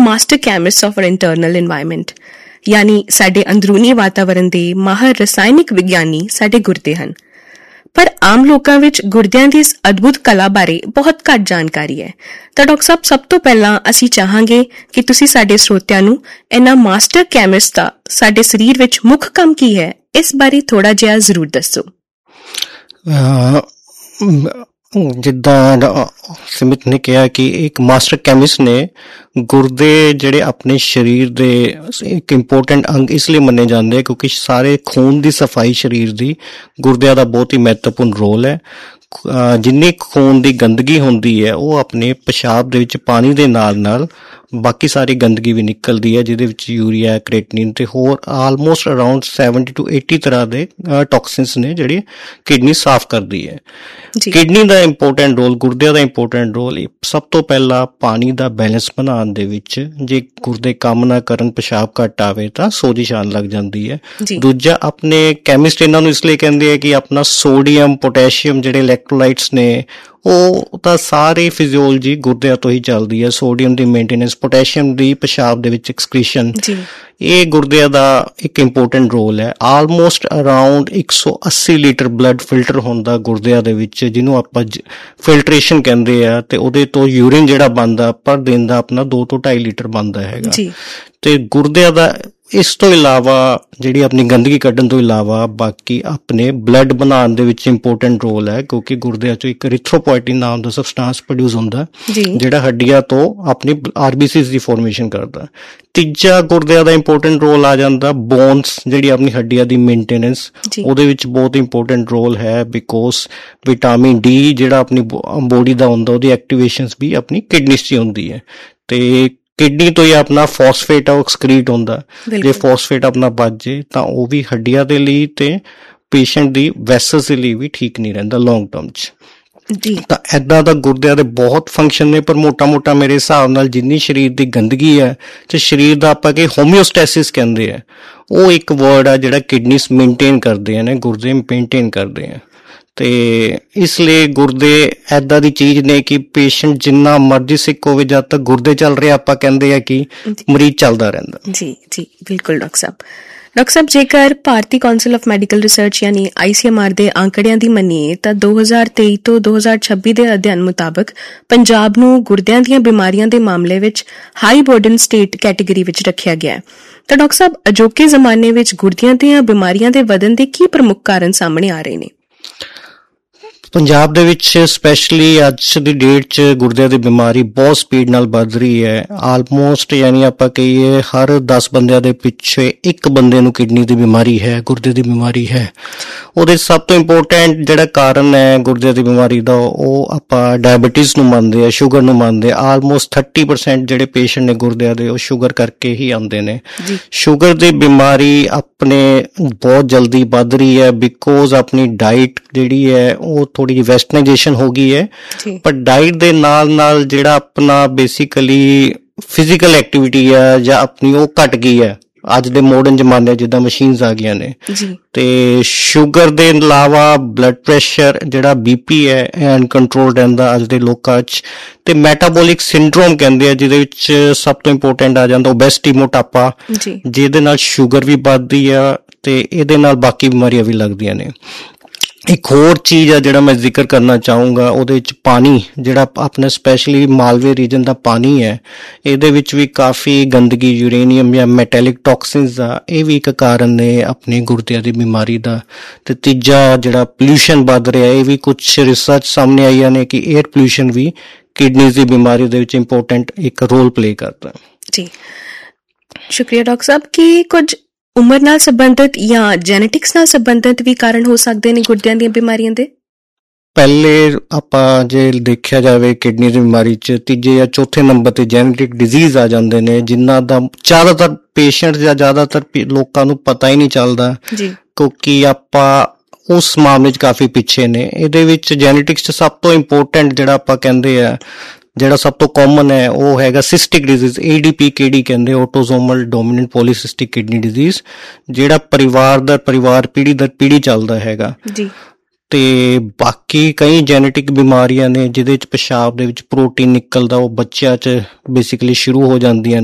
Master chemist of hour internal environment, ਯਾਨੀ ਸਾਡੇ ਅੰਦਰੂਨੀ ਵਾਤਾਵਰਣ ਦੇ ਮਾਹਰ ਰਸਾਇਣਿਕ ਵਿਗਿਆਨੀ ਸਾਡੇ ਗੁਰਦੇ ਹਨ। ਪਰ ਆਮ ਲੋਕਾਂ ਵਿੱਚ ਗੁਰਦਿਆਂ ਦੀ ਇਸ ਅਦਭੁਤ ਕਲਾ ਬਾਰੇ ਬਹੁਤ ਘੱਟ ਜਾਣਕਾਰੀ ਹੈ। ਤਾਂ ਡਾਕਟਰ ਸਾਹਿਬ, ਸਭ ਤੋਂ ਪਹਿਲਾਂ ਅਸੀਂ ਚਾਹਾਂਗੇ ਕਿ ਤੁਸੀਂ ਸਾਡੇ ਸਰੋਤਿਆਂ ਨੂੰ ਇਹਨਾਂ ਮਾਸਟਰ ਕੈਮਿਸਟ ਦਾ ਸਾਡੇ ਸਰੀਰ ਵਿੱਚ ਮੁੱਖ ਕੰਮ ਕੀ ਹੈ, ਇਸ ਬਾਰੇ ਥੋੜਾ ਜਿਹਾ ਜ਼ਰੂਰ ਦੱਸੋ। ਜਿੱਦਾਂ ਸਿਮਿਤ ਨੇ ਕਿਹਾ ਕਿ ਇੱਕ ਮਾਸਟਰ ਕੈਮਿਸਟ ਨੇ ਗੁਰਦੇ ਜਿਹੜੇ ਆਪਣੇ ਸਰੀਰ ਦੇ ਇੱਕ ਇੰਪੋਰਟੈਂਟ ਅੰਗ ਇਸ ਲਈ ਮੰਨੇ ਜਾਂਦੇ ਕਿਉਂਕਿ ਸਾਰੇ ਖੂਨ ਦੀ ਸਫਾਈ ਸਰੀਰ ਦੀ ਗੁਰਦਿਆਂ ਦਾ ਬਹੁਤ ਹੀ ਮਹੱਤਵਪੂਰਨ ਰੋਲ ਹੈ। ਜਿੰਨੀ ਖੂਨ ਦੀ ਗੰਦਗੀ ਹੁੰਦੀ ਹੈ ਉਹ ਆਪਣੇ ਪਿਸ਼ਾਬ ਦੇ ਵਿੱਚ ਪਾਣੀ ਦੇ ਨਾਲ ਨਾਲ ਬਾਕੀ ਸਾਰੀ ਗੰਦਗੀ ਵੀ ਨਿਕਲਦੀ ਹੈ, ਜਿਹਦੇ ਵਿੱਚ ਯੂਰੀਆ, ਕ੍ਰੀਏਟਿਨਿਨ ਤੇ ਹੋਰ ਆਲਮੋਸਟ ਅਰਾਊਂਡ 70 to 80 ਤਰ੍ਹਾਂ ਦੇ ਟੌਕਸਿਨਸ ਨੇ ਜਿਹੜੀ ਕਿਡਨੀ ਸਾਫ਼ ਕਰਦੀ ਹੈ। ਕਿਡਨੀ ਦਾ ਇੰਪੋਰਟੈਂਟ ਰੋਲ, ਗੁਰਦਿਆਂ ਦਾ ਇੰਪੋਰਟੈਂਟ ਰੋਲ, ਸਭ ਤੋਂ ਪਹਿਲਾਂ ਪਾਣੀ ਦਾ ਬੈਲੈਂਸ ਬਣਾਉਣ ਦੇ ਵਿੱਚ। ਜੇ ਗੁਰਦੇ ਕੰਮ ਨਾ ਕਰਨ, ਪਿਸ਼ਾਬ ਘੱਟ ਆਵੇ ਤਾਂ ਸੋਜਿਸ਼ ਆਉਣ ਲੱਗ ਜਾਂਦੀ ਹੈ। ਦੂਜਾ, ਆਪਣੇ ਕੈਮਿਸਟ ਇਹਨਾਂ ਨੂੰ ਇਸ ਲਈ ਕਹਿੰਦੇ ਆ ਕਿ ਆਪਣਾ ਸੋਡੀਅਮ, ਪੋਟੈਸ਼ੀਅਮ ਜਿਹੜੇ ਇਲੈਕਟ੍ਰੋਲਾਈਟਸ ਨੇ ਉਹ ਤਾਂ ਸਾਰੇ ਫਿਜ਼ੀਓਲੋਜੀ ਗੁਰਦਿਆਂ ਤੋਂ ਹੀ ਚੱਲਦੀ ਹੈ। ਸੋਡੀਅਮ ਦੀ ਮੇਨਟੇਨੈਂਸ, ਪੋਟੈਸ਼ੀਅਮ ਦੀ ਪਿਸ਼ਾਬ ਦੇ ਵਿੱਚ ਐਕਸਕ੍ਰੀਸ਼ਨ, ਇਹ ਗੁਰਦਿਆਂ ਦਾ ਇੱਕ ਇੰਪੋਰਟੈਂਟ ਰੋਲ ਹੈ। Almost around 180 litre blood filter ਹੁੰਦਾ ਗੁਰਦਿਆਂ ਦੇ ਵਿੱਚ, ਜਿਹਨੂੰ ਆਪਾਂ ਫਿਲਟਰੇਸ਼ਨ ਕਹਿੰਦੇ ਆ, ਤੇ ਉਹਦੇ ਤੋਂ ਯੂਰਿਨ ਜਿਹੜਾ ਬਣਦਾ ਪਰ ਦਿਨ ਦਾ ਆਪਣਾ 2 ਤੋਂ 2.5 ਲੀਟਰ ਬਣਦਾ ਹੈਗਾ। ਤੇ ਗੁਰਦਿਆਂ ਦਾ ਇਸ ਤੋਂ ਇਲਾਵਾ ਜਿਹੜੀ ਆਪਣੀ ਗੰਦਗੀ ਕੱਢਣ ਤੋਂ ਇਲਾਵਾ ਬਾਕੀ ਆਪਣੇ ਬਲੱਡ ਬਣਾਉਣ ਦੇ ਵਿੱਚ ਇੰਪੋਰਟੈਂਟ ਰੋਲ ਹੈ, ਕਿਉਂਕਿ ਗੁਰਦਿਆਂ ਚੋਂ ਇੱਕ ਐਰੀਥਰੋਪੋਇਟਿਨ ਨਾਮ ਦਾ ਸਬਸਟੈਂਸ ਪ੍ਰੋਡਿਊਸ ਹੁੰਦਾ ਜਿਹੜਾ ਹੱਡੀਆਂ ਤੋਂ ਆਪਣੀ RBCs ਦੀ ਫਾਰਮੇਸ਼ਨ ਕਰਦਾ। ਤੀਜਾ, ਗੁਰਦਿਆਂ ਦਾ ਇੰਪੋਰਟੈਂਟ ਰੋਲ ਆ ਜਾਂਦਾ ਬੋਨਸ, ਜਿਹੜੀ ਆਪਣੀ ਹੱਡੀਆਂ ਦੀ ਮੇਨਟੇਨੈਂਸ, ਉਹਦੇ ਵਿੱਚ ਬਹੁਤ ਇੰਪੋਰਟੈਂਟ ਰੋਲ ਹੈ ਬਿਕੋਜ਼ ਵਿਟਾਮਿਨ D ਜਿਹੜਾ ਆਪਣੀ ਬੋਡੀ ਦਾ ਹੁੰਦਾ ਉਹਦੀ ਐਕਟੀਵੇਸ਼ਨ ਵੀ ਆਪਣੀ ਕਿਡਨੀ 'ਚ ਹੀ ਹੁੰਦੀ ਹੈ। ਤੇ ਕਿਡਨੀ ਤੋਂ ਹੀ ਆਪਣਾ ਫਾਸਫੇਟ ਉਹ ਐਕਸਕ੍ਰੀਟ ਹੁੰਦਾ। ਜੇ ਫਾਸਫੇਟ ਆਪਣਾ ਬਚ ਜੇ ਤਾਂ ਉਹ ਵੀ ਹੱਡੀਆਂ ਦੇ ਲਈ ਤੇ ਪੇਸ਼ੈਂਟ ਦੀ ਵੈਸਲਸ ਦੇ ਲਈ ਵੀ ਠੀਕ ਨਹੀਂ ਰਹਿੰਦਾ ਲੌਂਗ ਟਰਮ 'ਚ। ਤਾਂ ਏਦਾਂ ਦਾ ਗੁਰਦਿਆਂ ਦੇ ਬਹੁਤ ਫੰਕਸ਼ਨ ਨੇ, ਪਰ ਮੋਟਾ ਮੇਰੇ ਹਿਸਾਬ ਨਾਲ ਜਿੰਨੀ ਸਰੀਰ ਦੀ ਗੰਦਗੀ ਹੈ ਤੇ ਸਰੀਰ ਦਾ ਆਪਾਂ ਕਿ ਹੋਮਿਓਸਟੈਸਿਸ ਕਹਿੰਦੇ ਆ, ਉਹ ਇੱਕ ਵਰਡ ਆ ਜਿਹੜਾ ਕਿਡਨੀਸ ਮੇਨਟੇਨ ਕਰਦੇ ਨੇ, ਗੁਰਦੇ ਮੇਨਟੇਨ ਕਰਦੇ ਆ। ਤੇ ਇਸ ਲਈ ਗੁਰਦੇ ਏਦਾਂ ਦੀ ਚੀਜ਼ ਨੇ ਕਿ ਪੇਸ਼ੈਂਟ ਜਿੰਨਾ ਮਰਜ਼ੀ ਸਿੱਕ ਹੋਵੇ, ਜਦ ਤੱਕ ਗੁਰਦੇ ਚੱਲ ਰਹੇ ਆਪਾਂ ਕਹਿੰਦੇ ਆ ਕਿ ਮਰੀਜ਼ ਚੱਲਦਾ ਰਹਿੰਦਾ। ਜੀ ਬਿਲਕੁਲ ਡਾਕਟਰ ਸਾਹਿਬ, ਜੇਕਰ ਭਾਰਤੀ ਕਾਉਂਸਲ ਆਫ ਮੈਡੀਕਲ ਰਿਸਰਚ ਯਾਨੀ ICMR ਦੇ ਆંકੜਿਆਂ ਦੀ ਮੰਨੀਏ ਤਾਂ 2023 ਤੋਂ 2026 ਦੇ ਅਧਿਐਨ ਮੁਤਾਬਕ ਪੰਜਾਬ ਨੂੰ ਗੁਰਦਿਆਂ ਦੀਆਂ ਬਿਮਾਰੀਆਂ ਦੇ ਮਾਮਲੇ ਵਿੱਚ ਹਾਈ ਬਰਡਨ ਸਟੇਟ ਕੈਟੇਗਰੀ ਵਿੱਚ ਰੱਖਿਆ ਗਿਆ। ਤਾਂ ਡਾਕਟਰ ਸਾਹਿਬ, ਅਜੋਕੇ ਜ਼ਮਾਨੇ ਵਿੱਚ ਗੁਰਦਿਆਂ ਦੀਆਂ ਬਿਮਾਰੀਆਂ ਦੇ ਵਧਣ ਦੇ ਕੀ ਪ੍ਰਮੁੱਖ ਕਾਰਨ ਸਾਹਮਣੇ ਆ ਰਹੇ ਨੇ? ਪੰਜਾਬ ਦੇ ਵਿੱਚ ਸਪੈਸ਼ਲੀ ਅੱਜ ਦੀ ਡੇਟ 'ਚ ਗੁਰਦਿਆਂ ਦੀ ਬਿਮਾਰੀ ਬਹੁਤ ਸਪੀਡ ਨਾਲ ਵੱਧ ਰਹੀ ਹੈ। ਆਲਮੋਸਟ ਯਾਨੀ ਆਪਾਂ ਕਹੀਏ ਹਰ 10 ਬੰਦਿਆਂ ਦੇ ਪਿੱਛੇ ਇੱਕ ਬੰਦੇ ਨੂੰ ਕਿਡਨੀ ਦੀ ਬਿਮਾਰੀ ਹੈ, ਗੁਰਦੇ ਦੀ ਬਿਮਾਰੀ ਹੈ। ਉਹਦੇ ਸਭ ਤੋਂ ਇੰਪੋਰਟੈਂਟ ਜਿਹੜਾ ਕਾਰਨ ਹੈ ਗੁਰਦਿਆਂ ਦੀ ਬਿਮਾਰੀ ਦਾ, ਉਹ ਆਪਾਂ ਡਾਇਬਟੀਜ਼ ਨੂੰ ਮੰਨਦੇ ਆ, ਸ਼ੂਗਰ ਨੂੰ ਮੰਨਦੇ ਆ। ਆਲਮੋਸਟ 30% ਜਿਹੜੇ ਪੇਸ਼ੈਂਟ ਨੇ ਗੁਰਦਿਆਂ ਦੇ ਉਹ ਸ਼ੂਗਰ ਕਰਕੇ ਹੀ ਆਉਂਦੇ ਨੇ। ਸ਼ੂਗਰ ਦੀ ਬਿਮਾਰੀ ਆਪਣੇ ਬਹੁਤ ਜਲਦੀ ਵੱਧ ਰਹੀ ਹੈ ਬਿਕੋਜ਼ ਆਪਣੀ ਡਾਈਟ ਜਿਹੜੀ ਹੈ ਉਹ ਥੋੜੀ ਜਿਹੀ ਵੈਸਟਰਨਾਈਜੇਸ਼ਨ ਹੋ ਗਈ ਹੈ। ਪਰ ਡਾਈਟ ਦੇ ਨਾਲ ਜਿਹੜਾ ਆਪਣਾ ਬੇਸਿਕਲੀ ਫਿਜ਼ੀਕਲ ਐਕਟੀਵਿਟੀ ਹੈ ਜਾਂ ਆਪਣੀ ਉਹ ਘਟ ਗਈ ਹੈ ਅੱਜ ਦੇ ਮਾਡਰਨ ਜ਼ਮਾਨੇ ਜਿੱਦਾਂ ਮਸ਼ੀਨਸ ਆ ਗਈਆਂ ਨੇ। ਤੇ ਸ਼ੂਗਰ ਦੇ ਇਲਾਵਾ ਬਲੱਡ ਪ੍ਰੈਸ਼ਰ ਜਿਹੜਾ BP ਹੈ ਅਨਕੰਟਰੋਲ ਰਹਿੰਦਾ ਅੱਜ ਦੇ ਲੋਕਾਂ 'ਚ। ਤੇ ਮੈਟਾਬੋਲਿਕ ਸਿੰਡਰੋਮ ਕਹਿੰਦੇ ਆ, ਜਿਹਦੇ ਵਿੱਚ ਸਭ ਤੋਂ ਇੰਪੋਰਟੈਂਟ ਆ ਜਾਂਦਾ ਓਬੈਸਿਟੀ, ਮੋਟਾਪਾ, ਜਿਹਦੇ ਨਾਲ ਸ਼ੂਗਰ ਵੀ ਵੱਧਦੀ ਆ ਤੇ ਇਹਦੇ ਨਾਲ ਬਾਕੀ ਬਿਮਾਰੀਆਂ ਵੀ ਲੱਗਦੀਆਂ ਨੇ। ਇੱਕ ਹੋਰ ਚੀਜ਼ ਆ ਜਿਹੜਾ ਮੈਂ ਜ਼ਿਕਰ ਕਰਨਾ ਚਾਹੂੰਗਾ, ਉਹਦੇ ਵਿੱਚ ਪਾਣੀ, ਜਿਹੜਾ ਆਪਣਾ ਸਪੈਸ਼ਲੀ ਮਾਲਵੇ ਰੀਜਨ ਦਾ ਪਾਣੀ ਹੈ, ਇਹਦੇ ਵਿੱਚ ਵੀ ਕਾਫੀ ਗੰਦਗੀ, ਯੂਰੇਨੀਅਮ ਜਾਂ ਮੈਟੈਲਿਕ ਟੌਕਸਿਨਸ ਦਾ, ਇਹ ਵੀ ਇੱਕ ਕਾਰਨ ਨੇ ਆਪਣੀ ਗੁਰਦਿਆਂ ਦੀ ਬਿਮਾਰੀ ਦਾ। ਤੇ ਤੀਜਾ ਜਿਹੜਾ ਪੋਲਿਊਸ਼ਨ ਵੱਧ ਰਿਹਾ, ਇਹ ਵੀ ਕੁਛ ਰਿਸਰਚ ਸਾਹਮਣੇ ਆਈਆਂ ਨੇ ਕਿ 에ਅਰ ਪੋਲਿਊਸ਼ਨ ਵੀ ਕਿਡਨੀਜ਼ ਦੀ ਬਿਮਾਰੀ ਦੇ ਵਿੱਚ ਇੰਪੋਰਟੈਂਟ ਇੱਕ ਰੋਲ ਪਲੇ ਕਰਦਾ। ਜੀ ਸ਼ੁਕਰੀਆ ਡਾਕਟਰ ਸਾਹਿਬ। ਕੀ ਕੁਝ ਉਮਰ ਨਾਲ ਸੰਬੰਧਿਤ ਜਾਂ ਜੈਨੇਟਿਕਸ ਨਾਲ ਸੰਬੰਧਿਤ ਵੀ ਕਾਰਨ ਹੋ ਸਕਦੇ ਨੇ ਗੁਰਦਿਆਂ ਦੀਆਂ ਬਿਮਾਰੀਆਂ ਦੇ? ਪਹਿਲੇ ਆਪਾਂ ਜੇ ਦੇਖਿਆ ਜਾਵੇ ਕਿਡਨੀ ਦੀ ਬਿਮਾਰੀ 'ਚ ਤੀਜੇ ਜਾਂ ਚੌਥੇ ਨੰਬਰ ਤੇ ਜੈਨੇਟਿਕ ਡਿਜ਼ੀਜ਼ ਆ ਜਾਂਦੇ ਨੇ, ਜਿਨ੍ਹਾਂ ਦਾ ਜ਼ਿਆਦਾਤਰ ਪੇਸ਼ੈਂਟ ਜਾਂ ਜ਼ਿਆਦਾਤਰ ਲੋਕਾਂ ਨੂੰ ਪਤਾ ਹੀ ਨਹੀਂ ਚੱਲਦਾ ਕਿਉਂਕਿ ਆਪਾਂ ਉਸ ਮਾਮਲੇ 'ਚ ਕਾਫੀ ਪਿੱਛੇ ਨੇ। ਇਹਦੇ ਵਿੱਚ ਜੈਨੇਟਿਕਸ 'ਚ ਸਭ ਤੋਂ ਇੰਪੋਰਟੈਂਟ ਜਿਹੜਾ ਆਪਾਂ ਕਹਿੰਦੇ ਆ, ਜਿਹੜਾ ਸਭ ਤੋਂ ਕਾਮਨ ਹੈ, ਉਹ ਹੈਗਾ ਸਿਸਟਿਕ ਡਿਜ਼ੀਜ਼, ADPKD ਕਹਿੰਦੇ, ਆਟੋਸੋਮਲ ਡੋਮੀਨੈਂਟ ਪੋਲੀਸਿਸਟਿਕ ਕਿਡਨੀ ਡਿਜ਼ੀਜ਼, ਜਿਹੜਾ ਪਰਿਵਾਰ ਪੀੜ੍ਹੀ ਦਰ ਪੀੜ੍ਹੀ ਚੱਲਦਾ ਹੈਗਾ। ਤੇ ਬਾਕੀ ਕਈ ਜੈਨੇਟਿਕ ਬਿਮਾਰੀਆਂ ਨੇ ਜਿਹਦੇ 'ਚ ਪਿਸ਼ਾਬ ਦੇ ਵਿੱਚ ਪ੍ਰੋਟੀਨ ਨਿਕਲਦਾ, ਉਹ ਬੱਚਿਆਂ 'ਚ ਬੇਸਿਕਲੀ ਸ਼ੁਰੂ ਹੋ ਜਾਂਦੀਆਂ